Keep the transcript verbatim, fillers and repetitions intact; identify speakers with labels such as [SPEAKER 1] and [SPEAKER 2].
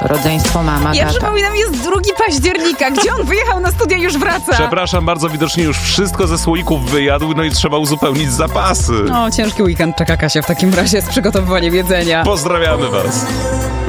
[SPEAKER 1] rodzeństwo mama,
[SPEAKER 2] Ja
[SPEAKER 1] tata.
[SPEAKER 2] przypominam, jest drugiego października. Gdzie on wyjechał na studia, już wraca.
[SPEAKER 3] Przepraszam bardzo, widocznie już wszystko ze słoików wyjadł, no i trzeba uzupełnić zapasy.
[SPEAKER 2] No, ciężki weekend czeka Kasia w takim razie z przygotowywaniem jedzenia.
[SPEAKER 3] Pozdrawiamy was.